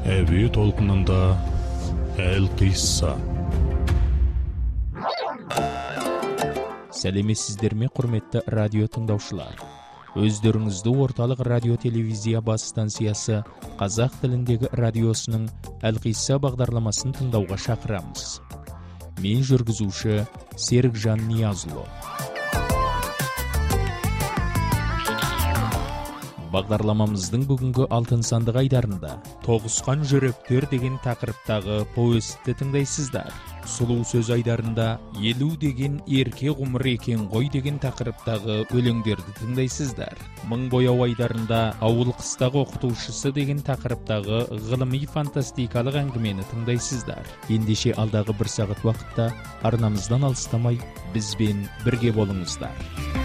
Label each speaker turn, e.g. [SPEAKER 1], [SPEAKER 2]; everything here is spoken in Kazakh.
[SPEAKER 1] Әуе толқынында әл-қисса.
[SPEAKER 2] Сәлеметсіздер ме, құрметті радио тыңдаушылар? Өздеріңізді орталық радио телевизия бас станциясы қазақ тіліндегі радиосының әл-қисса бағдарламасын тыңдауға шақырамыз. Мен жүргізуші Серікжан Ниязұлы. Бағдарламамыздың бүгінгі алтын сандық айдарында «Тоғысқан жүректер» деген тақырыптағы повестті тыңдайсыздар. Сұлу сөз айдарында «Елу деген ерке ғұмыр екен ғой» деген тақырыптағы өлеңдерді тыңдайсыздар. Мың бояу айдарында «Ауыл қыстағы оқытушысы» деген тақырыптағы ғылыми фантастикалық әңгімені тыңдайсыздар. Ендеше алдағы бір сағат уақытта арнамыздан алыстамай бізбен бірге болыңыздар.